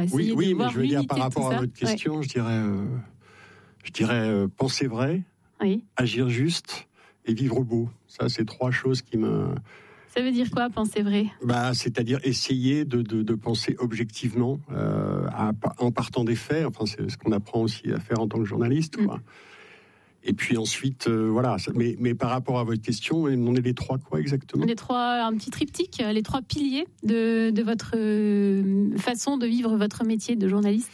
essayer de voir mais je veux dire, par rapport à votre ça. question, je dirais penser vrai, agir juste et vivre beau. Ça, c'est 3 choses qui me... Ça veut dire quoi, penser vrai ? C'est-à-dire essayer de penser objectivement en partant des faits. Enfin, c'est ce qu'on apprend aussi à faire en tant que journaliste, quoi. Et puis ensuite, voilà. Mais par rapport à votre question, on est les 3 quoi exactement ? Un petit triptyque, les 3 piliers de votre façon de vivre votre métier de journaliste.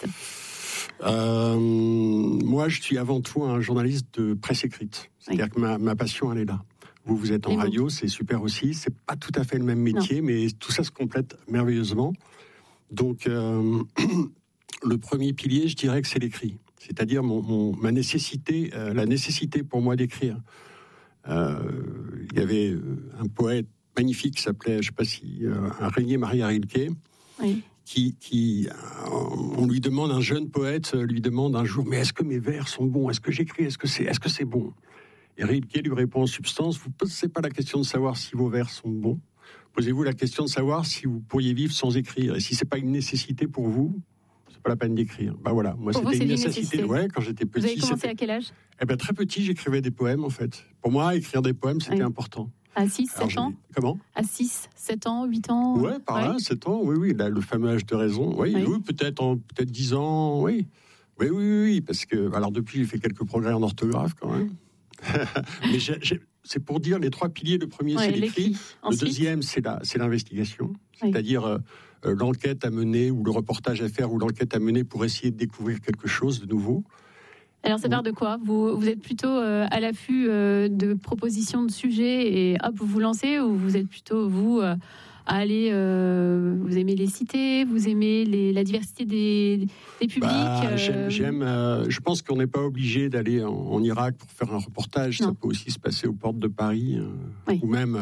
Moi, je suis avant tout un journaliste de presse écrite. C'est-à-dire que ma passion, elle est là. Vous êtes en radio, c'est super aussi. C'est pas tout à fait le même métier, mais tout ça se complète merveilleusement. Donc, le premier pilier, je dirais que c'est l'écrit. C'est-à-dire ma nécessité, la nécessité pour moi d'écrire. Il y avait un poète magnifique qui s'appelait, je sais pas si, Rainier Maria Rilke, qui on lui demande, un jeune poète lui demande un jour, mais est-ce que mes vers sont bons ? Est-ce que j'écris ? Est-ce que c'est bon ? Et Rilke lui répond en substance, vous ne posez pas la question de savoir si vos vers sont bons, posez-vous la question de savoir si vous pourriez vivre sans écrire. Et si ce n'est pas une nécessité pour vous, c'est pas la peine d'écrire. Voilà, moi pour c'était vous, une nécessité. Ouais, quand j'étais petit. Vous avez commencé à quel âge ? Très petit, j'écrivais des poèmes en fait. Pour moi, écrire des poèmes, c'était important. À 6, 7 ans ? Comment ? À 6, 7 ans, 8 ans ? Ouais, par là, 7 ans, oui, là, le fameux âge de raison. Oui, peut-être 10 ans, oui. Oui, parce que, alors depuis, j'ai fait quelques progrès en orthographe quand même. Mais c'est pour dire les 3 piliers. Le premier, c'est l'écrit. Le deuxième, c'est l'investigation. C'est-à-dire l'enquête à mener, ou le reportage à faire, ou l'enquête à mener pour essayer de découvrir quelque chose de nouveau. Alors, ça part de quoi ? Vous êtes plutôt à l'affût de propositions de sujets et hop, vous vous lancez, ou vous êtes plutôt, à aller... vous aimez les cités, vous aimez la diversité des publics J'aime. Je pense qu'on n'est pas obligé d'aller en Irak pour faire un reportage. Non. Ça peut aussi se passer aux portes de Paris, ou même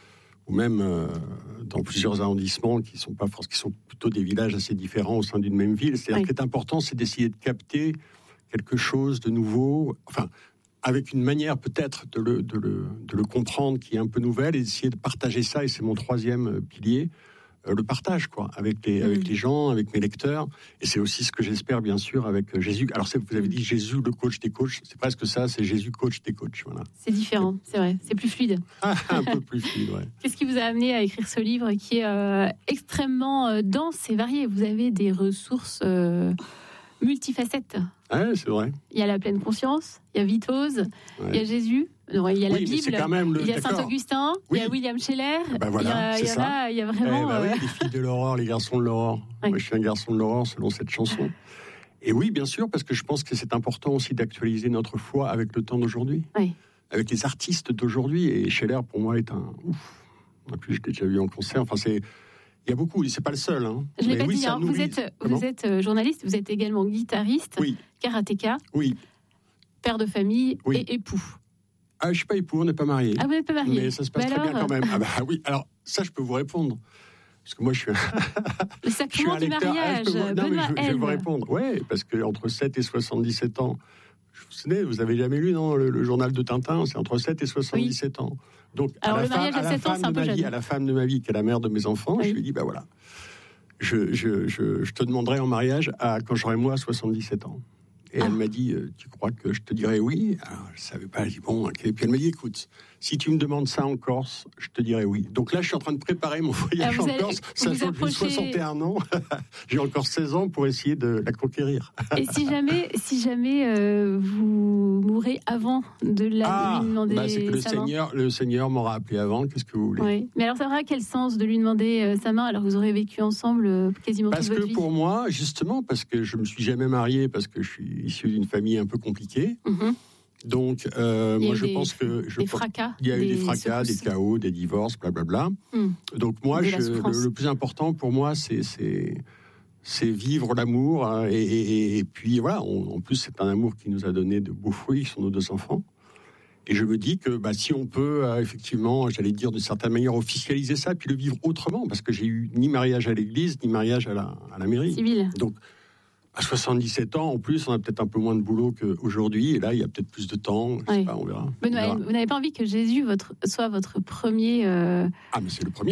dans plusieurs arrondissements qui sont plutôt des villages assez différents au sein d'une même ville. C'est-à-dire ce qui est important, c'est d'essayer de capter quelque chose de nouveau, avec une manière peut-être de le comprendre qui est un peu nouvelle, et d'essayer de partager ça. Et c'est mon 3e pilier, le partage, avec les gens, avec mes lecteurs. Et c'est aussi ce que j'espère, bien sûr, avec Jésus. Alors, vous avez dit Jésus, le coach des coachs. C'est presque ça, c'est Jésus, coach des coachs. Voilà. C'est différent, c'est vrai. C'est plus fluide. Un peu plus fluide, ouais. Qu'est-ce qui vous a amené à écrire ce livre qui est extrêmement dense et varié ? Vous avez des ressources multifacettes. Ouais, c'est vrai. Il y a la pleine conscience, il y a Vitose, il y a Jésus, il y a la Bible, il y a Saint-Augustin, il y a William Scheller. Il y a vraiment... les filles de l'aurore, les garçons de l'aurore. Moi, je suis un garçon de l'aurore selon cette chanson. Et oui, bien sûr, parce que je pense que c'est important aussi d'actualiser notre foi avec le temps d'aujourd'hui. Avec les artistes d'aujourd'hui. Et Scheller, pour moi, est un... En plus, je l'ai déjà vu en concert. Il y a beaucoup, c'est pas le seul. Je l'ai pas dit, vous êtes journaliste, vous êtes également guitariste, karatéka, père de famille et époux. Je suis pas époux, on n'est pas mariés. Vous n'êtes pas mariés. Mais ça se passe très bien quand même. Oui, alors ça je peux vous répondre. Parce que moi je suis le sacrement du mariage, je vais vous répondre. Oui, parce qu'entre 7 et 77 ans, vous avez jamais lu le journal de Tintin, c'est entre 7 et 77 ans. Donc, alors, à la femme de ma vie, qui est la mère de mes enfants, je lui ai dit, voilà, je te demanderai en mariage quand j'aurai moi 77 ans. Et elle m'a dit, tu crois que je te dirais oui ? Alors, je ne savais pas, je dis bon, ok. Puis elle m'a dit, écoute, si tu me demandes ça en Corse, je te dirais oui. Donc là, je suis en train de préparer mon voyage en Corse, sachant que j'ai 61 ans, j'ai encore 16 ans pour essayer de la conquérir. Et si jamais vous mourrez avant de lui demander c'est que le Seigneur m'aura appelé avant, qu'est-ce que vous voulez ? Oui. Mais alors ça aura quel sens de lui demander sa main alors que vous aurez vécu ensemble quasiment toute votre vie ? Parce que pour moi, justement, parce que je ne me suis jamais marié, parce que je suis issu d'une famille un peu compliquée. Donc, moi, je pense que... Il y a eu des fracas, des chaos, des divorces, blablabla. Donc, moi, le plus important pour moi, c'est vivre l'amour. Et puis, voilà, en plus, c'est un amour qui nous a donné de beaux fruits, qui sont nos 2 enfants. Et je me dis que si on peut, effectivement, j'allais dire d'une certaine manière, officialiser ça, puis le vivre autrement, parce que j'ai eu ni mariage à l'église, ni mariage à la mairie. Civil. Donc, à 77 ans, en plus, on a peut-être un peu moins de boulot qu'aujourd'hui. Et là, il y a peut-être plus de temps. Je sais pas, on verra. Benoît, vous n'avez pas envie que Jésus soit votre premier... mais c'est le premier.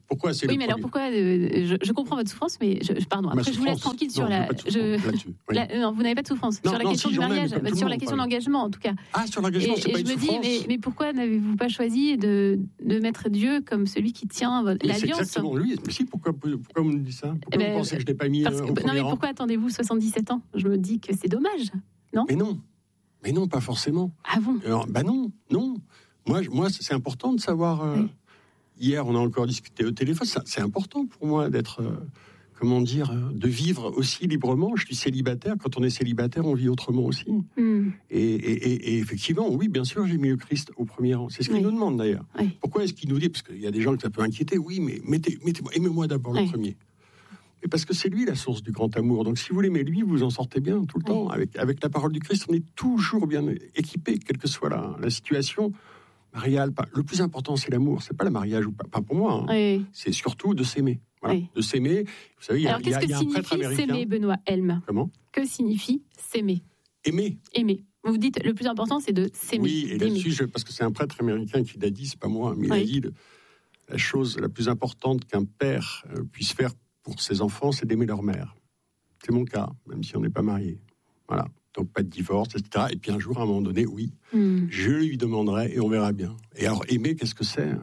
Pourquoi c'est Oui, mais alors pourquoi je comprends votre souffrance, mais pardon. Après, je vous laisse tranquille sur la. Non, vous n'avez pas de souffrance sur la question du mariage, sur la question de l'engagement, en tout cas. Ah, sur l'engagement, c'est pas une souffrance. Je me dis, mais pourquoi n'avez-vous pas choisi de mettre Dieu comme celui qui tient l'alliance? C'est exactement lui. Mais si, pourquoi vous me dites ça? Pourquoi vous pensez que je l'ai pas mis au premier rang? Non, mais pourquoi attendez-vous 77 ans? Je me dis que c'est dommage, non? Mais non, pas forcément. Ah bon? Non. Moi, c'est important de savoir. Hier, on a encore discuté au téléphone. C'est important pour moi d'être, de vivre aussi librement. Je suis célibataire. Quand on est célibataire, on vit autrement aussi. Et effectivement, oui, bien sûr, j'ai mis le Christ au premier rang. C'est ce qu'il nous demande d'ailleurs. Oui. Pourquoi est-ce qu'il nous dit? Parce qu'il y a des gens que ça peut inquiéter. Oui, mais aimez-moi d'abord le premier. Et parce que c'est lui la source du grand amour. Donc si vous l'aimez lui, vous en sortez bien tout le temps. Avec la parole du Christ, on est toujours bien équipé, quelle que soit la situation. Marial, le plus important, c'est l'amour. C'est pas le mariage ou pas pour moi. C'est surtout de s'aimer. Voilà. De s'aimer. Vous savez, il y a un prêtre américain. S'aimer, Benoît Helm? Comment? Que signifie s'aimer? Aimer. Vous dites le plus important, c'est de s'aimer. Oui, et là-dessus, parce que c'est un prêtre américain qui l'a dit, c'est pas moi, mais il a dit la chose la plus importante qu'un père puisse faire pour ses enfants, c'est d'aimer leur mère. C'est mon cas, même si on n'est pas marié. Voilà. Donc pas de divorce, etc. Et puis un jour, à un moment donné, je lui demanderai et on verra bien. Et alors, aimer, qu'est-ce que c'est?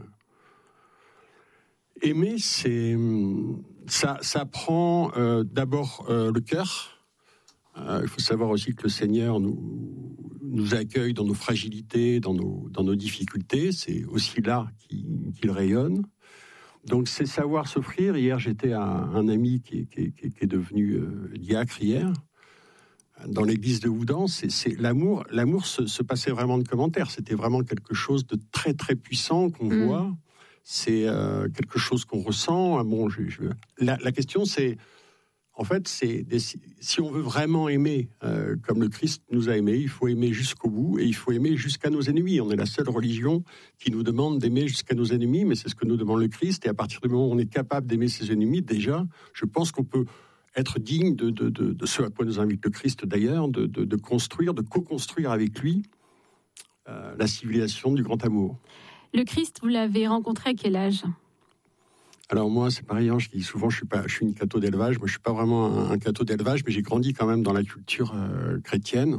Aimer, c'est ça prend d'abord le cœur. Il faut savoir aussi que le Seigneur nous accueille dans nos fragilités, dans nos difficultés. C'est aussi là qu'il rayonne. Donc c'est savoir s'offrir. Hier, j'étais à un ami qui est devenu diacre hier, dans l'église de Houdan. C'est l'amour. L'amour se passait vraiment de commentaires. C'était vraiment quelque chose de très très puissant qu'on voit. C'est quelque chose qu'on ressent. Bon, la question c'est, en fait, si on veut vraiment aimer comme le Christ nous a aimés, il faut aimer jusqu'au bout et il faut aimer jusqu'à nos ennemis. On est la seule religion qui nous demande d'aimer jusqu'à nos ennemis, mais c'est ce que nous demande le Christ. Et à partir du moment où on est capable d'aimer ses ennemis, déjà, je pense qu'on peut être digne de ce à quoi nous invite le Christ d'ailleurs, de construire, de co-construire avec lui la civilisation du grand amour. Le Christ, vous l'avez rencontré à quel âge ? Alors moi, c'est pareil, je dis souvent, je suis une catho d'élevage. Moi, je suis pas vraiment un catho d'élevage, mais j'ai grandi quand même dans la culture chrétienne.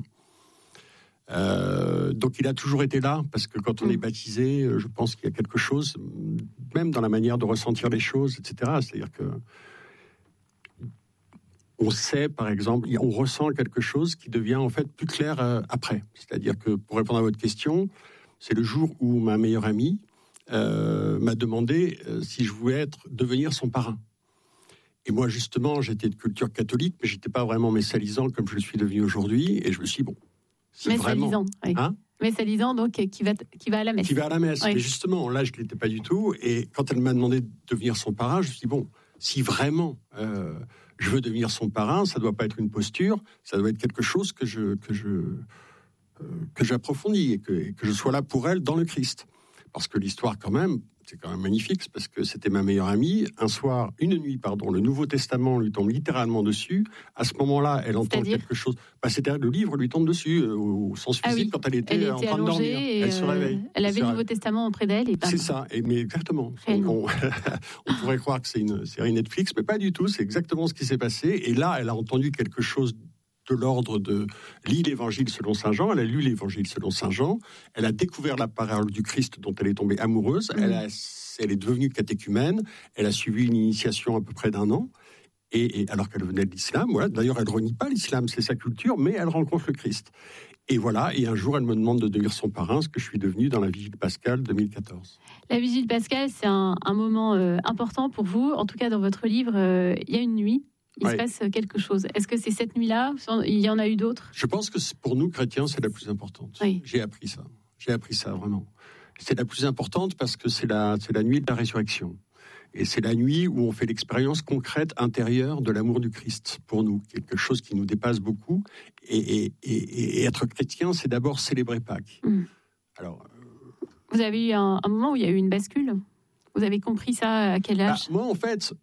Donc il a toujours été là, parce que quand on est baptisé, je pense qu'il y a quelque chose, même dans la manière de ressentir les choses, etc. C'est-à-dire que on sait, par exemple, on ressent quelque chose qui devient en fait plus clair après. C'est-à-dire que, pour répondre à votre question, c'est le jour où ma meilleure amie m'a demandé si je voulais devenir son parrain. Et moi, justement, j'étais de culture catholique, mais j'étais pas vraiment messalisant comme je le suis devenu aujourd'hui. Et je me suis dit, bon, si messalisant, vraiment... oui. Messalisant, donc, qui va à la messe. Qui va à la messe, oui. Mais justement, là, je ne l'étais pas du tout. Et quand elle m'a demandé de devenir son parrain, je me suis dit, bon, si vraiment je veux devenir son parrain, ça ne doit pas être une posture, ça doit être quelque chose que j'approfondis et que je sois là pour elle dans le Christ. Parce que l'histoire, quand même, c'est quand même magnifique, parce que c'était ma meilleure amie. Une nuit, le Nouveau Testament lui tombe littéralement dessus. À ce moment-là, elle entend quelque chose. C'est-à-dire, le livre lui tombe dessus, au sens physique, quand elle était en train de dormir. Elle se réveille. Elle avait le Nouveau Testament auprès d'elle. C'est ça, mais exactement. On pourrait croire que c'est une série Netflix, mais pas du tout. C'est exactement ce qui s'est passé. Et là, elle a entendu quelque chose de l'ordre de lit l'Évangile selon Saint Jean. Elle a lu l'Évangile selon Saint Jean. Elle a découvert la parole du Christ dont elle est tombée amoureuse. Elle est devenue catéchumène. Elle a suivi une initiation à peu près d'1 an. Et alors qu'elle venait de l'islam, voilà. D'ailleurs, elle ne renie pas l'islam, c'est sa culture, mais elle rencontre le Christ. Et voilà, et un jour, elle me demande de devenir son parrain, ce que je suis devenu dans la Vigile Pascale 2014. La Vigile Pascale, c'est un moment important pour vous. En tout cas, dans votre livre, il y a une nuit. Il se passe quelque chose. Est-ce que c'est cette nuit-là ? Il y en a eu d'autres ? Je pense que pour nous, chrétiens, c'est la plus importante. Oui. J'ai appris ça, vraiment. C'est la plus importante parce que c'est la nuit de la résurrection. Et c'est la nuit où on fait l'expérience concrète intérieure de l'amour du Christ pour nous. Quelque chose qui nous dépasse beaucoup. Et être chrétien, c'est d'abord célébrer Pâques. Alors, vous avez eu un moment où il y a eu une bascule ? Vous avez compris ça à quel âge ? Moi, en fait...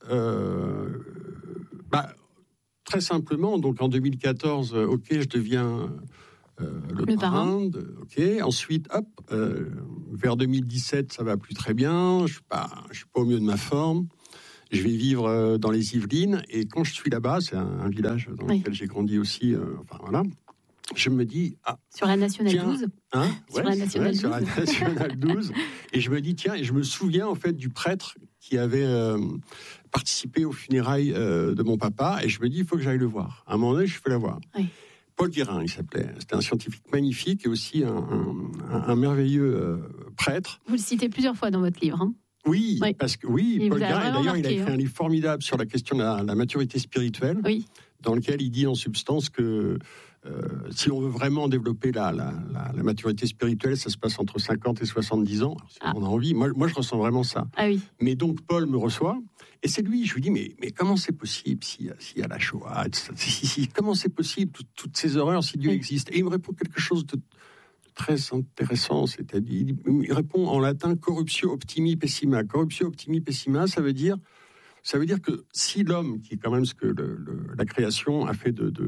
très simplement, donc en 2014, je deviens Le parrain. Ok. Ensuite, vers 2017, ça va plus très bien. Je suis pas au mieux de ma forme. Je vais vivre dans les Yvelines. Et quand je suis là-bas, c'est un village dans lequel j'ai grandi aussi. Je me dis... sur la Nationale 12 sur la Nationale 12. Et je me dis, tiens, et je me souviens en fait du prêtre qui avait participé aux funérailles de mon papa. Et je me dis, il faut que j'aille le voir. À un moment donné, je fais la voir. Oui. Paul Guérin, il s'appelait. C'était un scientifique magnifique et aussi un merveilleux prêtre. Vous le citez plusieurs fois dans votre livre. Oui, parce que Paul Guérin, d'ailleurs, il a écrit un livre formidable sur la question de la maturité spirituelle, dans lequel il dit en substance que si on veut vraiment développer la maturité spirituelle, ça se passe entre 50 et 70 ans. Alors, si on a envie, moi je ressens vraiment ça. Mais donc Paul me reçoit, et c'est lui, je lui dis, mais comment c'est possible s'il y a la Shoah, comment c'est possible toutes ces horreurs si Dieu existe? Et il me répond quelque chose de très intéressant, c'est-à-dire, il répond en latin corruptio optimi pessima. Corruptio optimi pessima, ça veut dire que si l'homme, qui est quand même ce que la création a fait de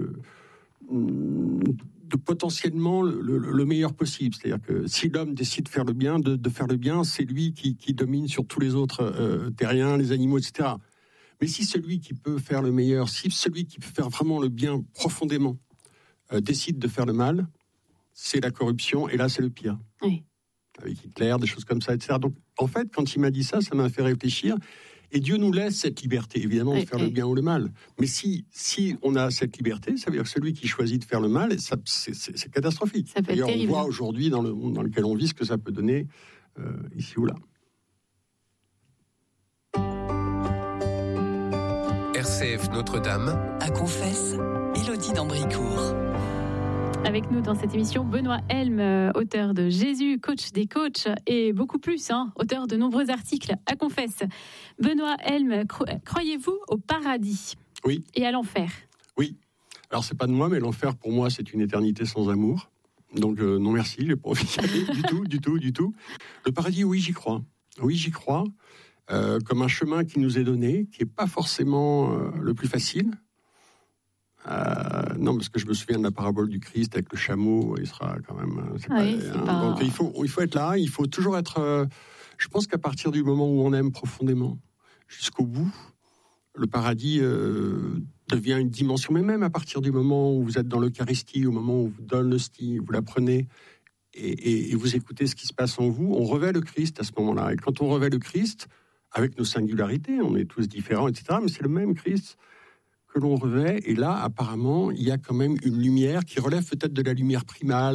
potentiellement le meilleur possible, c'est-à-dire que si l'homme décide de faire le bien, de faire le bien, c'est lui qui domine sur tous les autres terriens, les animaux, etc. Mais si celui qui peut faire le meilleur, si celui qui peut faire vraiment le bien profondément décide de faire le mal, c'est la corruption, et là, c'est le pire. Oui. Avec Hitler, des choses comme ça, etc. Donc, en fait, quand il m'a dit ça m'a fait réfléchir. Et Dieu nous laisse cette liberté, évidemment, de faire le bien ou le mal. Mais si on a cette liberté, ça veut dire que celui qui choisit de faire le mal, c'est catastrophique. Ça peut être terrible. On voit aujourd'hui, dans le monde dans lequel on vit, ce que ça peut donner ici ou là. RCF Notre-Dame. À Confesse, Élodie d'Ambricourt. Avec nous dans cette émission, Benoît Helm, auteur de Jésus, coach des coachs et beaucoup plus, auteur de nombreux articles à Confesse. Benoît Helm, croyez-vous au paradis? Oui. Et à l'enfer? Oui. Alors, c'est pas de moi, mais l'enfer, pour moi, c'est une éternité sans amour. Donc, non merci, j'ai pas envie d'y aller du tout. Le paradis, oui, j'y crois. Oui, j'y crois. Comme un chemin qui nous est donné, qui n'est pas forcément le plus facile. Non, parce que je me souviens de la parabole du Christ avec le chameau, il sera quand même... Donc il faut être là, il faut toujours être... je pense qu'à partir du moment où on aime profondément, jusqu'au bout, le paradis devient une dimension, mais même à partir du moment où vous êtes dans l'Eucharistie, au moment où vous donne l'hostie, vous la prenez, et vous écoutez ce qui se passe en vous, on revêt le Christ à ce moment-là. Et quand on revêt le Christ, avec nos singularités, on est tous différents, etc., mais c'est le même Christ que l'on revêt, et là, apparemment, il y a quand même une lumière qui relève peut-être de la lumière primale,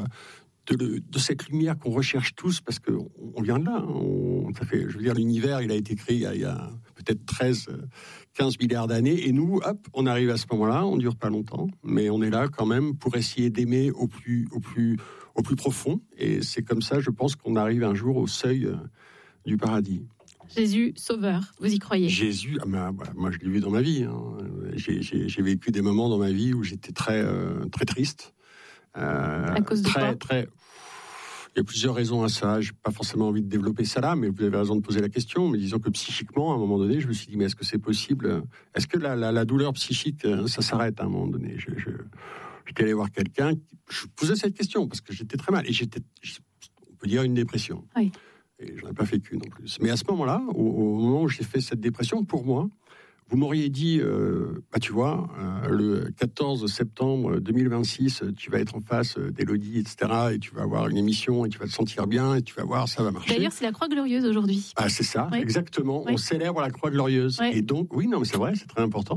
de cette lumière qu'on recherche tous, parce qu'on vient de là. Je veux dire, l'univers, il a été créé il y a peut-être 15 milliards d'années, et nous, hop, on arrive à ce moment-là, on ne dure pas longtemps, mais on est là quand même pour essayer d'aimer au plus profond, et c'est comme ça, je pense, qu'on arrive un jour au seuil du paradis. Jésus, sauveur, vous y croyez? Jésus, moi je l'ai vu dans ma vie. J'ai vécu des moments dans ma vie où j'étais très triste. À cause de quoi? Il y a plusieurs raisons à ça. J'ai pas forcément envie de développer ça là, mais vous avez raison de poser la question. Mais disons que psychiquement, à un moment donné, je me suis dit, mais est-ce que c'est possible? Est-ce que la douleur psychique, ça s'arrête à un moment donné? J'étais allé voir quelqu'un, je posais cette question parce que j'étais très mal. Et on peut dire une dépression. Oui. Et je n'en ai pas fait qu'une en plus. Mais à ce moment-là, au moment où j'ai fait cette dépression, pour moi, vous m'auriez dit, tu vois, le 14 septembre 2026, tu vas être en face d'Élodie, etc., et tu vas avoir une émission, et tu vas te sentir bien, et tu vas voir, ça va marcher. D'ailleurs, c'est la Croix Glorieuse aujourd'hui. C'est ça, oui. Exactement. Oui. On célèbre la Croix Glorieuse. Oui. Et donc, oui, non, mais c'est vrai, c'est très important.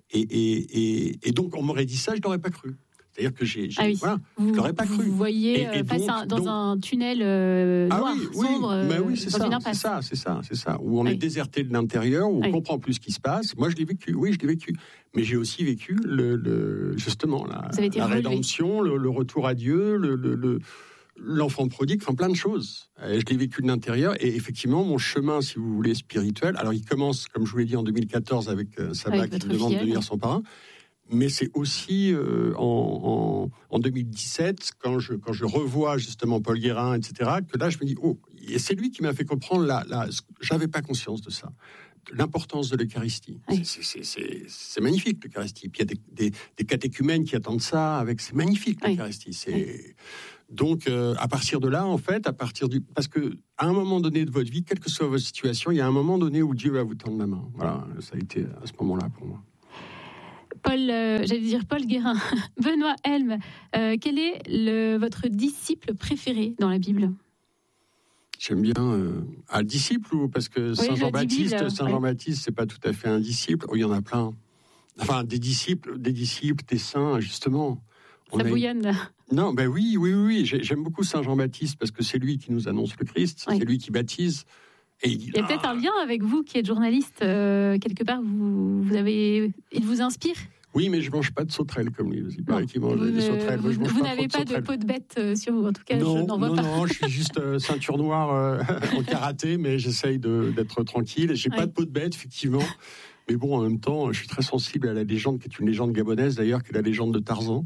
Et donc, on m'aurait dit ça, je n'aurais pas cru. C'est-à-dire que je l'aurais pas cru. Vous voyez dans un tunnel noir, sombre, dans une impasse. C'est ça. Où on est déserté de l'intérieur, où on comprend plus ce qui se passe. Moi, je l'ai vécu. Mais j'ai aussi vécu justement la rédemption, le retour à Dieu, l'enfant prodigue, plein de choses. Je l'ai vécu de l'intérieur. Et effectivement, mon chemin, si vous voulez, spirituel, alors il commence, comme je vous l'ai dit, en 2014 avec Sabah qui me demande de devenir son parrain. Mais c'est aussi en 2017, quand je revois justement Paul Guérin, etc., que là je me dis, et c'est lui qui m'a fait comprendre, j'avais pas conscience de ça, l'importance de l'Eucharistie. Oui. C'est magnifique, l'Eucharistie. Puis il y a des catéchumènes qui attendent ça c'est magnifique, l'Eucharistie. Donc, à partir de là, en fait, parce que à un moment donné de votre vie, quelle que soit votre situation, il y a un moment donné où Dieu va vous tendre la main. Voilà, ça a été à ce moment-là pour moi. Paul Guérin, Benoît Helm, quel est votre disciple préféré dans la Bible ? J'aime bien un disciple parce que Saint Jean-Baptiste, c'est pas tout à fait un disciple. Il y en a plein. Enfin, des disciples, des saints, justement. Ça bouillonne. Non, ben oui. J'aime beaucoup Saint Jean-Baptiste parce que c'est lui qui nous annonce le Christ, c'est lui qui baptise. Et il y a peut-être un lien avec vous qui êtes journaliste, quelque part, il vous inspire ? Oui, mais je ne mange pas de sauterelles comme lui. Il paraît qu'il mange des sauterelles. Vous n'avez pas de peau de bête sur vous, en tout cas, je n'en vois pas. Non, je suis juste ceinture noire en karaté, mais j'essaye d'être tranquille. Je n'ai pas de peau de bête, effectivement. Mais bon, en même temps, je suis très sensible à la légende, qui est une légende gabonaise d'ailleurs, qui est la légende de Tarzan.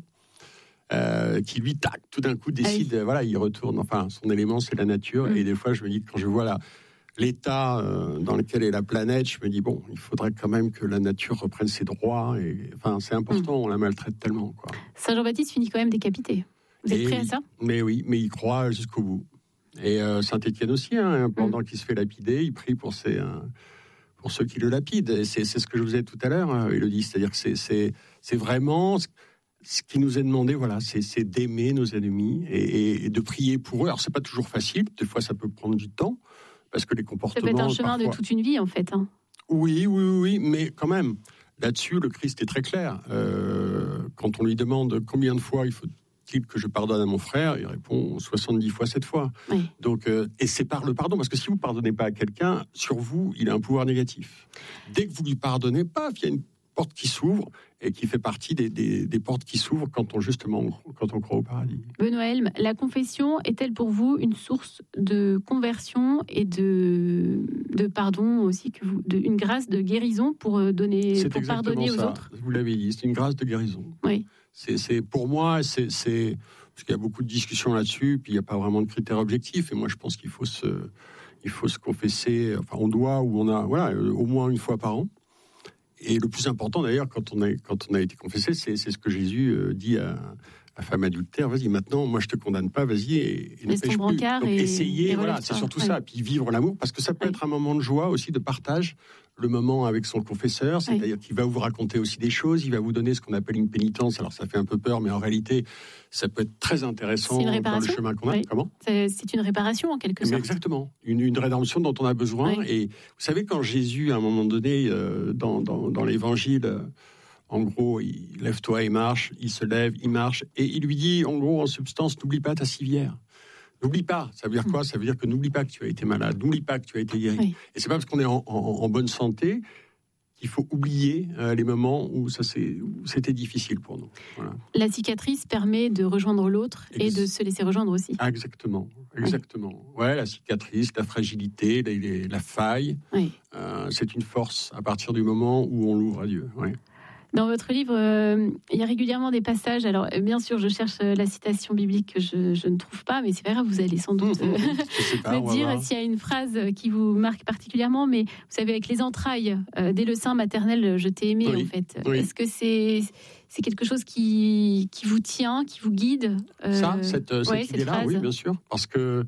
Qui lui, tout d'un coup décide, il retourne, son élément c'est la nature, et des fois je me dis, quand je vois l'état dans lequel est la planète, je me dis, bon, il faudrait quand même que la nature reprenne ses droits, c'est important, on la maltraite tellement, quoi. Saint Jean-Baptiste finit quand même décapité. Vous êtes prêt à ça ? Mais oui, mais il croit jusqu'au bout. Et Saint-Étienne aussi, pendant qu'il se fait lapider, il prie pour ceux qui le lapident, et c'est ce que je vous ai dit tout à l'heure, Élodie, c'est-à-dire que c'est vraiment... Ce qui nous est demandé, c'est d'aimer nos ennemis et de prier pour eux. Alors, c'est pas toujours facile. Des fois, ça peut prendre du temps parce que les comportements. Ça peut être un chemin de toute une vie, en fait. Oui, mais quand même, là-dessus, le Christ est très clair. Quand on lui demande combien de fois il faut-il que je pardonne à mon frère, il répond 70 fois 7 fois. Oui. Donc, et c'est par le pardon, parce que si vous pardonnez pas à quelqu'un, sur vous, il a un pouvoir négatif. Dès que vous lui pardonnez, il y a une porte qui s'ouvre et qui fait partie des portes qui s'ouvrent quand on croit au paradis. Benoît Helm, la confession est-elle pour vous une source de conversion et de pardon aussi, une grâce de guérison pour pardonner aux autres ? Vous l'avez dit, c'est une grâce de guérison. Oui. C'est pour moi, c'est parce qu'il y a beaucoup de discussions là-dessus, puis il n'y a pas vraiment de critères objectifs. Et moi, je pense qu'il faut se confesser. On doit, ou on a, au moins une fois par an. Et le plus important d'ailleurs, quand on a été confessé, c'est ce que Jésus dit à la femme adultère. Vas-y, maintenant, moi je te condamne pas, vas-y et ne pêche plus. Donc essayez, c'est surtout ça. Puis vivre l'amour, parce que ça peut être un moment de joie aussi, de partage, le moment avec son confesseur, c'est-à-dire qu'il va vous raconter aussi des choses, il va vous donner ce qu'on appelle une pénitence. Alors ça fait un peu peur, mais en réalité, ça peut être très intéressant dans le chemin qu'on a. Comment ? C'est une réparation en quelque sorte. Exactement, une rédemption dont on a besoin. Oui. Et vous savez, quand Jésus, à un moment donné, dans l'Évangile, en gros, il lève-toi et marche, il se lève, il marche, et il lui dit, en gros, en substance, n'oublie pas ta civière. N'oublie pas, ça veut dire quoi ? Ça veut dire que n'oublie pas que tu as été malade, n'oublie pas que tu as été guéri. Oui. Et c'est pas parce qu'on est en bonne santé qu'il faut oublier les moments où c'était difficile pour nous. Voilà. La cicatrice permet de rejoindre l'autre et de se laisser rejoindre aussi. Ah, exactement. Ouais, la cicatrice, la fragilité, la faille, c'est une force à partir du moment où on l'ouvre à Dieu. Ouais. Dans votre livre, il y a régulièrement des passages. Alors, bien sûr, je cherche la citation biblique que je ne trouve pas, mais c'est pas grave, vous allez sans doute me dire s'il y a une phrase qui vous marque particulièrement. Mais vous savez, avec les entrailles, dès le sein maternel, je t'ai aimé, en fait. Oui. Est-ce que c'est quelque chose qui vous tient, qui vous guide cette idée-là, oui, bien sûr. Parce que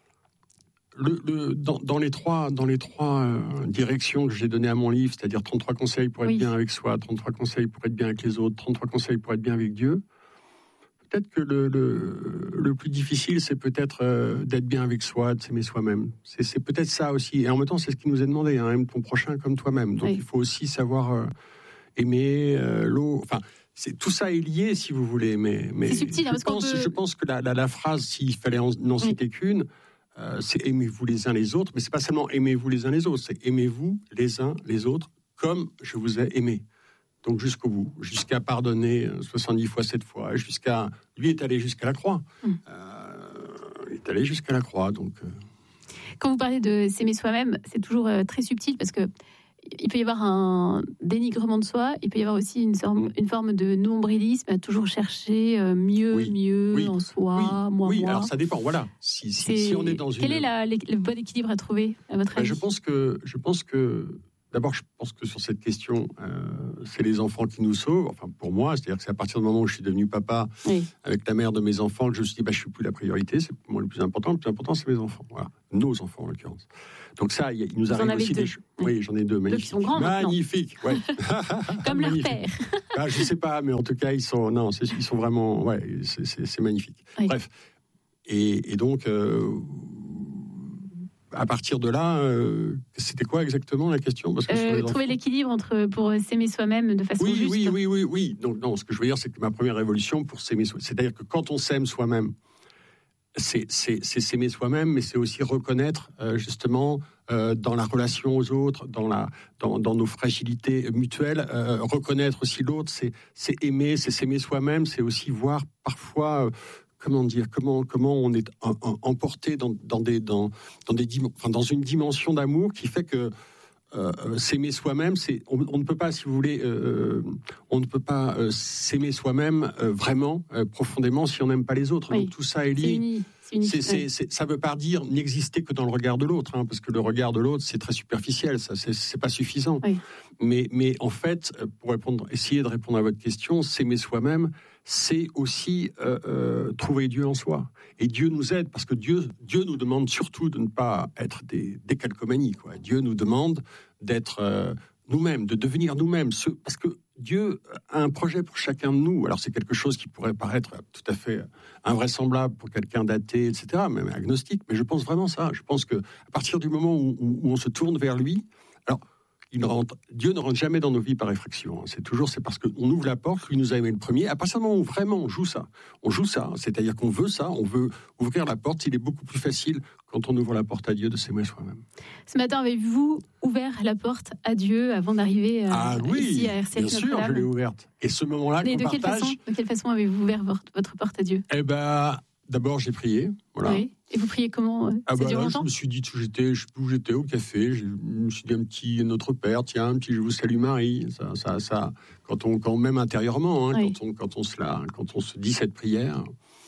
dans les trois directions que j'ai données à mon livre, c'est-à-dire 33 conseils pour être bien avec soi, 33 conseils pour être bien avec les autres, 33 conseils pour être bien avec Dieu, peut-être que le plus difficile, c'est peut-être d'être bien avec soi, de s'aimer soi-même. C'est peut-être ça aussi. Et en même temps, c'est ce qui nous est demandé, aime ton prochain comme toi-même. Donc il faut aussi savoir aimer l'autre. Enfin, tout ça est lié, si vous voulez. Mais c'est subtil, je pense que la phrase, s'il fallait n'en citer qu'une, c'est aimez-vous les uns les autres, mais c'est pas seulement aimez-vous les uns les autres, c'est aimez-vous les uns les autres comme je vous ai aimé. Donc jusqu'au bout, jusqu'à pardonner 70 fois 7 fois, lui est allé jusqu'à la croix. Il est allé jusqu'à la croix, donc... Quand vous parlez de s'aimer soi-même, c'est toujours très subtil, parce que il peut y avoir un dénigrement de soi, il peut y avoir aussi une forme de nombrilisme, à toujours chercher mieux en soi, moi. Oui, alors ça dépend, voilà. Si on est dans Quel est le bon équilibre à trouver, à votre avis ? Je pense que d'abord, je pense que sur cette question, c'est les enfants qui nous sauvent. Enfin, pour moi, c'est-à-dire que c'est à partir du moment où je suis devenu papa, avec la mère de mes enfants, que je me suis dit, je suis plus la priorité. C'est pour moi le plus important. Le plus important, c'est mes enfants. Voilà, nos enfants en l'occurrence. Donc ça, il nous arrive aussi des choses. Oui, j'en ai deux. Magnifiques. Qui sont grands magnifiques. Ouais. Comme leur père. Je sais pas, mais en tout cas, ils sont vraiment. Ouais, c'est magnifique. Oui. Bref. Et donc. À partir de là, c'était quoi exactement la question? Parce que trouver l'équilibre pour s'aimer soi-même de façon juste. Oui. Donc, non, ce que je veux dire, c'est que ma première révolution pour s'aimer soi-même, c'est-à-dire que quand on s'aime soi-même, c'est s'aimer soi-même, mais c'est aussi reconnaître justement dans la relation aux autres, dans nos fragilités mutuelles, reconnaître aussi l'autre, c'est aimer, c'est s'aimer soi-même, c'est aussi voir parfois. Comment on est emporté dans une dimension d'amour qui fait que s'aimer soi-même, on ne peut pas, si vous voulez, on ne peut pas s'aimer soi-même vraiment profondément si on n'aime pas les autres. Oui. Donc tout ça est lié. Ça ne veut pas dire n'exister que dans le regard de l'autre, parce que le regard de l'autre, c'est très superficiel, ça, c'est pas suffisant. Oui. Mais en fait, pour essayer de répondre à votre question, s'aimer soi-même, c'est aussi trouver Dieu en soi. Et Dieu nous aide, parce que Dieu nous demande surtout de ne pas être des calcomanies, quoi. Dieu nous demande d'être nous-mêmes, de devenir nous-mêmes. Parce que Dieu a un projet pour chacun de nous. Alors c'est quelque chose qui pourrait paraître tout à fait invraisemblable pour quelqu'un d'athée, etc., même agnostique, mais je pense vraiment ça. Je pense qu'à partir du moment où on se tourne vers lui, alors Dieu ne rentre jamais dans nos vies par effraction. C'est parce qu'on ouvre la porte, lui nous a aimé le premier. À partir du moment où vraiment on joue ça, c'est-à-dire qu'on veut ça, on veut ouvrir la porte. Il est beaucoup plus facile quand on ouvre la porte à Dieu de s'aimer soi-même. Ce matin, avez-vous ouvert la porte à Dieu avant d'arriver ici à RCF? Bien sûr, je l'ai ouverte. Et ce moment-là, de quelle façon avez-vous ouvert votre porte à Dieu? D'abord, j'ai prié. Voilà. Oui. Et vous priez comment? Je me suis dit, je sais plus où j'étais, au café. Je me suis dit un petit Notre Père, tiens, un petit Je vous salue Marie. Ça, quand même intérieurement, quand on se dit cette prière,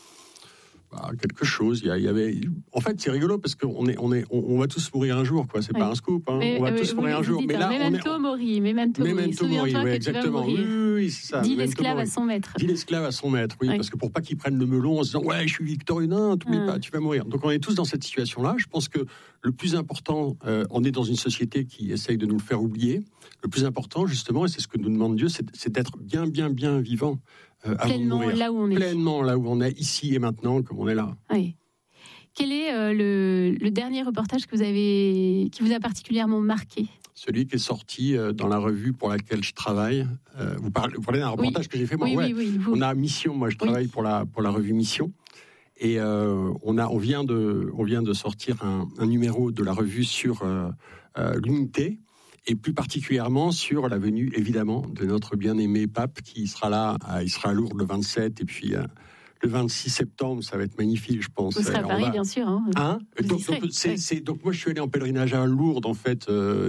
quelque chose. Il y avait. En fait, c'est rigolo parce qu'on va tous mourir un jour, quoi. C'est pas un scoop. On va tous mourir un jour. Mais là, memento mori. Souviens-toi que exactement. Tu vas mourir. Oui, c'est ça. Dit l'esclave à son maître. Dit l'esclave à son maître, oui, parce que pour pas qu'il prenne le melon en se disant je suis victorieux, non, t'oublies pas, tu vas mourir. Donc on est tous dans cette situation-là. Je pense que le plus important, on est dans une société qui essaye de nous le faire oublier. Le plus important, justement, et c'est ce que nous demande Dieu, c'est d'être bien vivant. Pleinement là où on est. Pleinement là où on est, ici et maintenant, comme on est là. Oui. Quel est le dernier reportage qui vous a particulièrement marqué? Celui qui est sorti dans la revue pour laquelle je travaille. Vous parlez d'un reportage que j'ai fait, moi. Oui, on a Mission, moi je travaille pour la revue Mission. Et on vient de sortir un numéro de la revue sur l'unité. Et plus particulièrement sur la venue, évidemment, de notre bien-aimé pape qui sera là, il sera à Lourdes le 27, et puis le 26 septembre, ça va être magnifique, je pense. Vous serez à Paris, bien sûr. Donc moi, je suis allé en pèlerinage à Lourdes, en fait,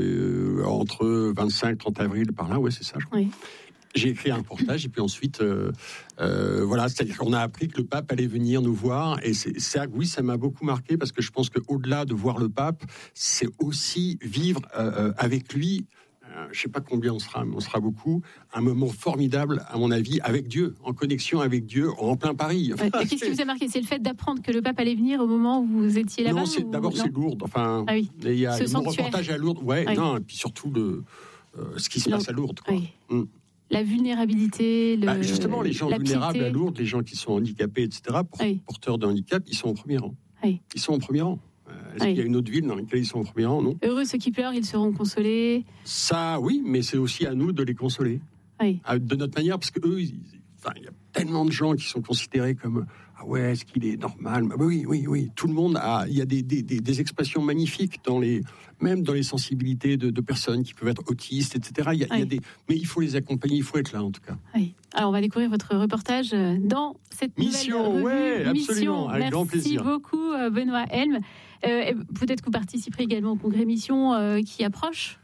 entre 25 et 30 avril, par là, c'est ça, je crois. Oui. J'ai écrit un reportage, et puis ensuite, c'est-à-dire qu'on a appris que le pape allait venir nous voir, et ça m'a beaucoup marqué, parce que je pense qu'au-delà de voir le pape, c'est aussi vivre avec lui, je ne sais pas combien on sera, mais on sera beaucoup, un moment formidable, à mon avis, avec Dieu, en connexion avec Dieu, en plein Paris. Et qu'est-ce qui vous a marqué? C'est le fait d'apprendre que le pape allait venir au moment où vous étiez là-bas? Non, c'est Lourdes, il y a mon reportage à Lourdes, et puis surtout ce qui se passe à Lourdes, quoi. Oui. La vulnérabilité, justement, les gens vulnérables à Lourdes, les gens qui sont handicapés, etc., porteurs de handicap, ils sont au premier rang. Oui. Ils sont au premier rang. Est-ce qu'il y a une autre ville dans laquelle ils sont au premier rang? Non. Heureux ceux qui pleurent, ils seront consolés. Ça, oui, mais c'est aussi à nous de les consoler. Oui. De notre manière, parce qu'eux, il y a tellement de gens qui sont considérés comme est-ce qu'il est normal? Oui. Tout le monde il y a des expressions magnifiques même dans les sensibilités de personnes qui peuvent être autistes, etc. Mais il faut les accompagner, il faut être là en tout cas. Oui. Alors on va découvrir votre reportage dans cette Mission, nouvelle revue. Absolument, avec grand plaisir. Merci beaucoup Benoît Helm. Peut-être que vous participerez également au congrès Mission qui approche.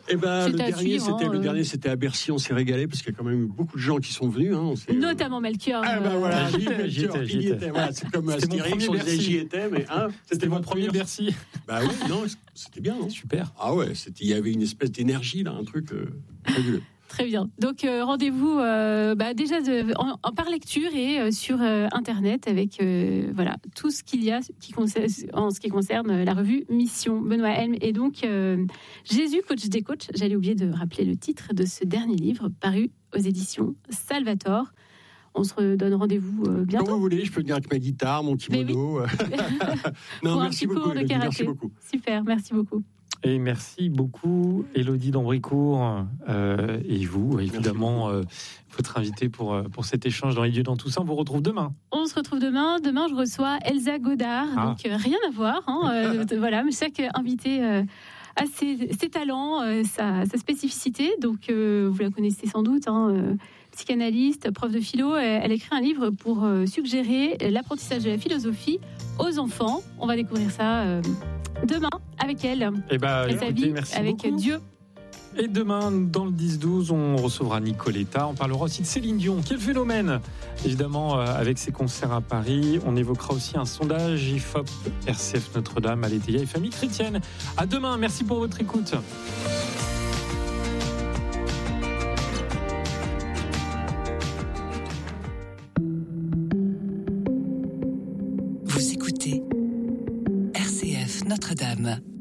Eh ben, le suivre, dernier, c'était à Bercy. On s'est régalé parce qu'il y a quand même eu beaucoup de gens qui sont venus. Notamment Melchior. Ah ben voilà, j'y étais. Voilà, c'est comme Astérix, on disait j'y étais, mais c'était mon premier Bercy. Bah oui, non, c'était bien. Hein. Super. Ah ouais, il y avait une espèce d'énergie là, un truc fabuleux. Très bien. Donc rendez-vous déjà par lecture et sur Internet avec tout ce qu'il y a en ce qui concerne la revue Mission. Benoît Helm et donc Jésus, coach des coachs. J'allais oublier de rappeler le titre de ce dernier livre paru aux éditions Salvator. On se redonne rendez-vous bientôt. Quand vous voulez, je peux venir avec ma guitare, mon kimono. Oui. Non, merci beaucoup. Merci beaucoup. Super, merci beaucoup. Et merci beaucoup, Élodie d'Ambricourt, et vous, évidemment, votre invité pour cet échange dans les dieux dans tout ça. On vous retrouve demain. On se retrouve demain. Demain, je reçois Elsa Godard. Donc, rien à voir. Voilà, mais chaque invité a ses talents, sa spécificité. Donc, vous la connaissez sans doute. Psychanalyste, prof de philo. Elle écrit un livre pour suggérer l'apprentissage de la philosophie aux enfants. On va découvrir ça demain avec elle. Et sa vie avec beaucoup. Dieu. Et demain, dans le 10-12, on recevra Nicoletta. On parlera aussi de Céline Dion. Quel phénomène! Évidemment, avec ses concerts à Paris. On évoquera aussi un sondage IFOP RCF Notre-Dame à l'Étéia et famille chrétienne. À demain. Merci pour votre écoute. Vous écoutez RCF Notre-Dame.